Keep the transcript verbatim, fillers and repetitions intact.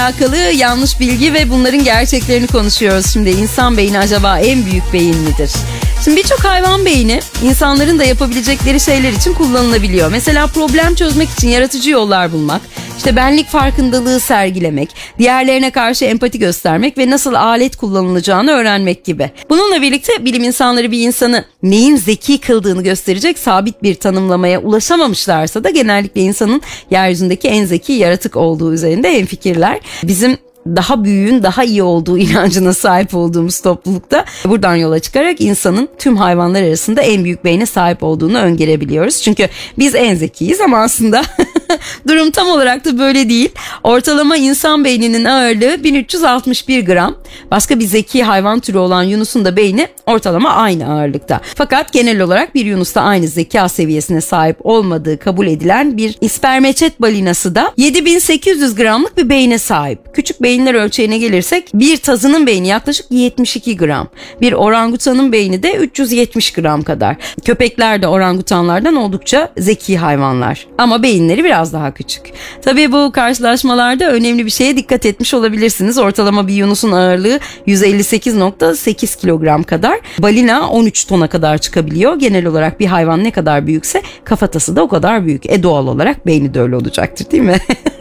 alakalı yanlış bilgi ve bunların gerçeklerini konuşuyoruz şimdi. İnsan beyni acaba en büyük beyin midir? Şimdi birçok hayvan beyni insanların da yapabilecekleri şeyler için kullanılabiliyor. Mesela problem çözmek için yaratıcı yollar bulmak, işte benlik farkındalığı sergilemek, diğerlerine karşı empati göstermek ve nasıl alet kullanılacağını öğrenmek gibi. Bununla birlikte bilim insanları bir insanı neyin zeki kıldığını gösterecek sabit bir tanımlamaya ulaşamamışlarsa da genellikle insanın yeryüzündeki en zeki yaratık olduğu üzerinde hemfikirler. Bizim daha büyüğün daha iyi olduğu inancına sahip olduğumuz toplulukta buradan yola çıkarak insanın tüm hayvanlar arasında en büyük beyne sahip olduğunu öngörebiliyoruz. Çünkü biz en zekiyiz ama aslında durum tam olarak da böyle değil. Ortalama insan beyninin ağırlığı bin üç yüz altmış bir gram. Başka bir zeki hayvan türü olan yunusun da beyni ortalama aynı ağırlıkta. Fakat genel olarak bir yunusta aynı zeka seviyesine sahip olmadığı kabul edilen bir ispermeçet balinası da yedi bin sekiz yüz gramlık bir beyne sahip. Küçük beyinler ölçeğine gelirsek bir tazının beyni yaklaşık yetmiş iki gram. Bir orangutanın beyni de üç yüz yetmiş gram kadar. Köpekler de orangutanlardan oldukça zeki hayvanlar. Ama beyinleri biraz daha küçük. Tabii bu karşılaşmalarda önemli bir şeye dikkat etmiş olabilirsiniz. Ortalama bir yunusun ağırlığı yüz elli sekiz virgül sekiz kilogram kadar. Balina on üç tona kadar çıkabiliyor. Genel olarak bir hayvan ne kadar büyükse kafatası da o kadar büyük. E doğal olarak beyni de öyle olacaktır, değil mi?